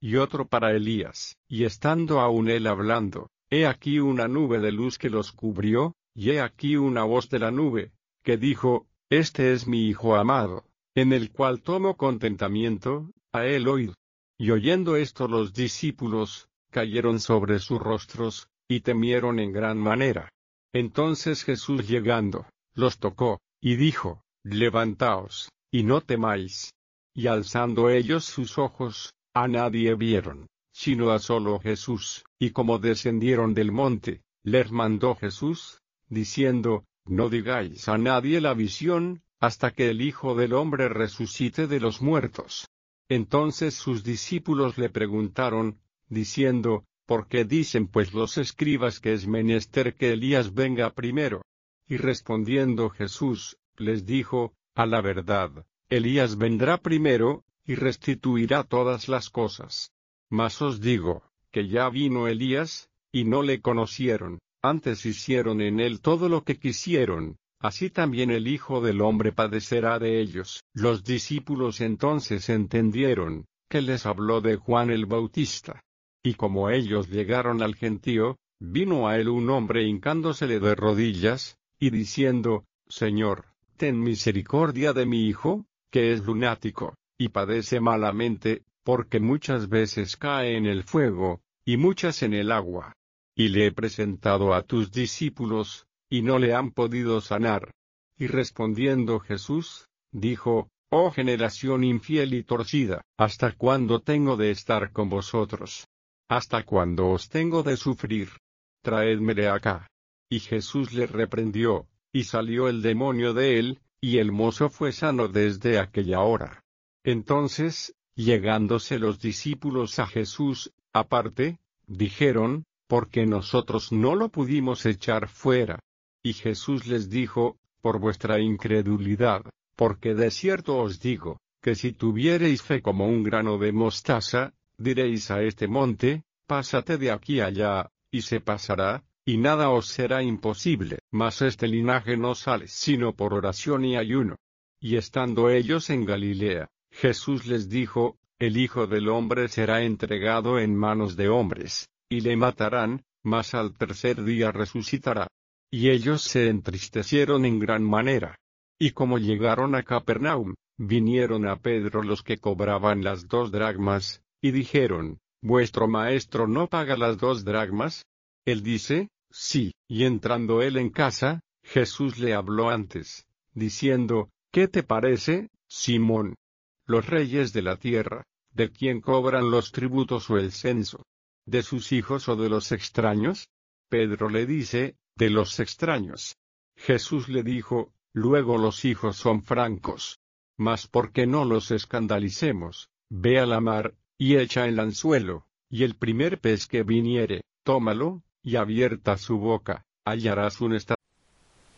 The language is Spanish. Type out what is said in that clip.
y otro para Elías. Y estando aún él hablando, he aquí una nube de luz que los cubrió, y he aquí una voz de la nube, que dijo: Este es mi Hijo amado, en el cual tomo contentamiento, a él oíd. Y oyendo esto los discípulos, cayeron sobre sus rostros, y temieron en gran manera. Entonces Jesús llegando, los tocó, y dijo: Levantaos, y no temáis. Y alzando ellos sus ojos, a nadie vieron, sino a solo Jesús. Y como descendieron del monte, les mandó Jesús, diciendo: No digáis a nadie la visión, hasta que el Hijo del Hombre resucite de los muertos. Entonces sus discípulos le preguntaron, diciendo: ¿Por qué dicen pues los escribas que es menester que Elías venga primero? Y respondiendo Jesús, les dijo: A la verdad, Elías vendrá primero, y restituirá todas las cosas. Mas os digo, que ya vino Elías, y no le conocieron, antes hicieron en él todo lo que quisieron. Así también el Hijo del Hombre padecerá de ellos. Los discípulos entonces entendieron, que les habló de Juan el Bautista. Y como ellos llegaron al gentío, vino a él un hombre hincándosele de rodillas, y diciendo: Señor, ten misericordia de mi hijo, que es lunático, y padece malamente, porque muchas veces cae en el fuego, y muchas en el agua. Y le he presentado a tus discípulos, y no le han podido sanar. Y respondiendo Jesús, dijo: Oh generación infiel y torcida, ¿hasta cuándo tengo de estar con vosotros? ¿Hasta cuándo os tengo de sufrir? Traédmele acá. Y Jesús le reprendió, y salió el demonio de él, y el mozo fue sano desde aquella hora. Entonces, llegándose los discípulos a Jesús, aparte, dijeron: ¿Por qué nosotros no lo pudimos echar fuera? Y Jesús les dijo: Por vuestra incredulidad, porque de cierto os digo, que si tuviereis fe como un grano de mostaza, diréis a este monte: Pásate de aquí allá, y se pasará, y nada os será imposible. Mas este linaje no sale sino por oración y ayuno. Y estando ellos en Galilea, Jesús les dijo: El Hijo del Hombre será entregado en manos de hombres, y le matarán, mas al tercer día resucitará. Y ellos se entristecieron en gran manera. Y como llegaron a Capernaum, vinieron a Pedro los que cobraban las 2 dracmas, y dijeron: ¿Vuestro maestro no paga las 2 dracmas? Él dice: Sí. Y entrando él en casa, Jesús le habló antes, diciendo: ¿Qué te parece, Simón? Los reyes de la tierra, ¿de quién cobran los tributos o el censo? ¿De sus hijos o de los extraños? Pedro le dice: De los extraños. Jesús le dijo: Luego los hijos son francos. Mas porque no los escandalicemos, ve a la mar, y echa el anzuelo, y el primer pez que viniere, tómalo, y abierta su boca, hallarás un